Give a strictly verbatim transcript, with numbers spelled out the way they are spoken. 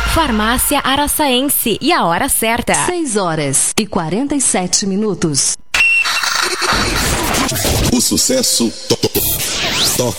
Farmácia Araçaense e a hora certa. seis horas e quarenta e sete minutos. O sucesso to to toca